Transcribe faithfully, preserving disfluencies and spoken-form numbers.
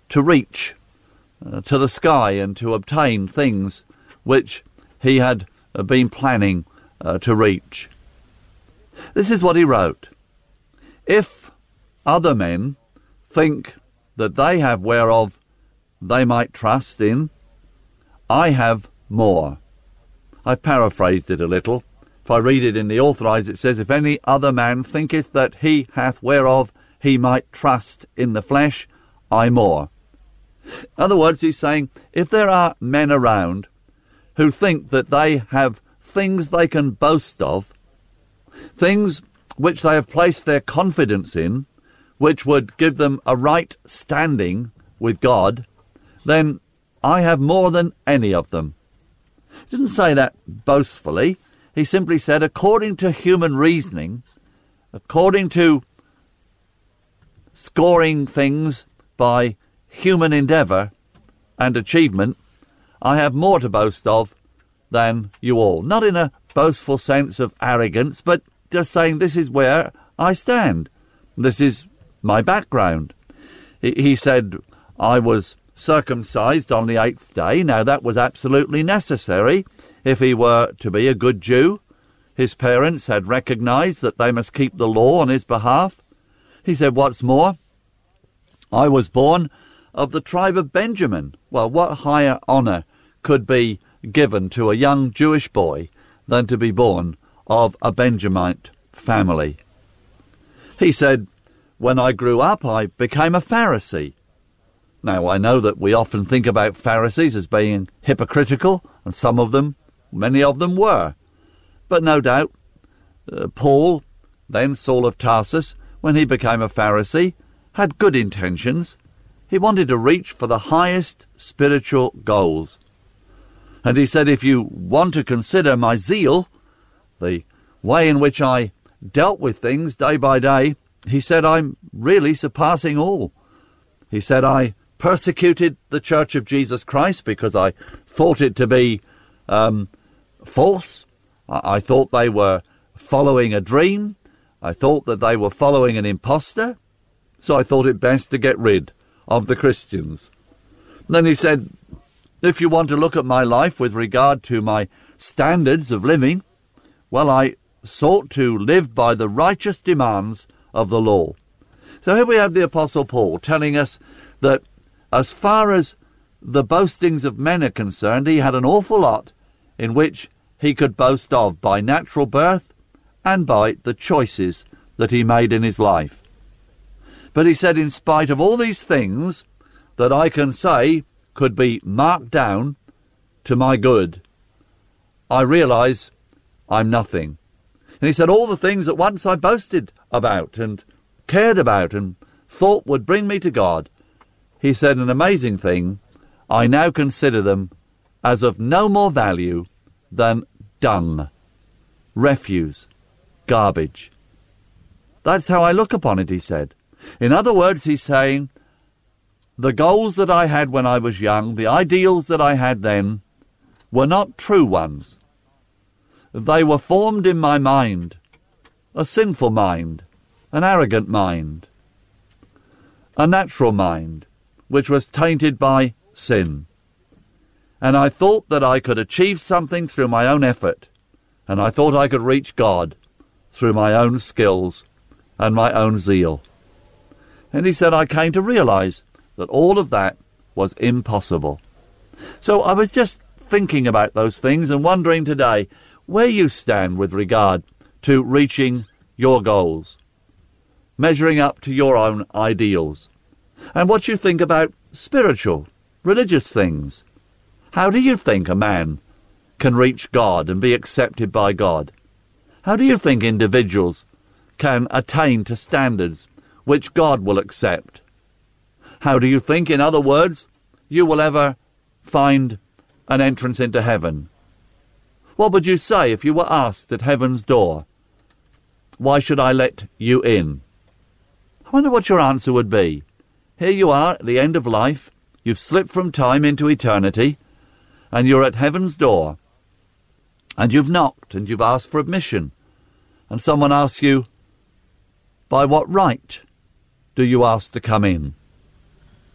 to reach uh, to the sky and to obtain things which he had uh, been planning uh, to reach. This is what he wrote. If other men think that they have whereof they might trust in, I have more. I've paraphrased it a little. If I read it in the Authorised, it says, if any other man thinketh that he hath whereof he might trust in the flesh, I more. In other words, he's saying, if there are men around who think that they have things they can boast of, things which they have placed their confidence in, which would give them a right standing with God, then I have more than any of them. He didn't say that boastfully. He simply said, according to human reasoning, according to scoring things by human endeavour and achievement, I have more to boast of than you all. Not in a boastful sense of arrogance, but just saying this is where I stand. This is my background. He, he said, I was circumcised on the eighth day. Now that was absolutely necessary if he were to be a good Jew. His parents had recognised that they must keep the law on his behalf. He said, what's more, I was born of the tribe of Benjamin. Well, what higher honour could be given to a young Jewish boy than to be born of a Benjamite family? He said, when I grew up, I became a Pharisee. Now, I know that we often think about Pharisees as being hypocritical, and some of them, many of them were. But no doubt, uh, Paul, then Saul of Tarsus, when he became a Pharisee, had good intentions. He wanted to reach for the highest spiritual goals. And he said, if you want to consider my zeal, the way in which I dealt with things day by day, he said, I'm really surpassing all. He said, I persecuted the Church of Jesus Christ because I thought it to be um, false. I, I thought they were following a dream. I thought that they were following an impostor. So I thought it best to get rid of the Christians. Then he said, if you want to look at my life with regard to my standards of living, well, I sought to live by the righteous demands of the law. So here we have the Apostle Paul telling us that as far as the boastings of men are concerned, he had an awful lot in which he could boast of by natural birth and by the choices that he made in his life. But he said, in spite of all these things that I can say could be marked down to my good, I realise I'm nothing. And he said, all the things that once I boasted about and cared about and thought would bring me to God, he said, an amazing thing, I now consider them as of no more value than dung, refuse, garbage. That's how I look upon it, he said. In other words, he's saying, the goals that I had when I was young, the ideals that I had then, were not true ones. They were formed in my mind, a sinful mind, an arrogant mind, a natural mind, which was tainted by sin. And I thought that I could achieve something through my own effort, and I thought I could reach God through my own skills and my own zeal. And he said, I came to realise that all of that was impossible. So I was just thinking about those things and wondering today where you stand with regard to reaching your goals, measuring up to your own ideals, and what you think about spiritual, religious things. How do you think a man can reach God and be accepted by God? How do you think individuals can attain to standards which God will accept? How do you think, in other words, you will ever find an entrance into heaven? What would you say if you were asked at heaven's door, why should I let you in? I wonder what your answer would be. Here you are at the end of life, you've slipped from time into eternity, and you're at heaven's door, and you've knocked and you've asked for admission, and someone asks you, by what right do you ask to come in?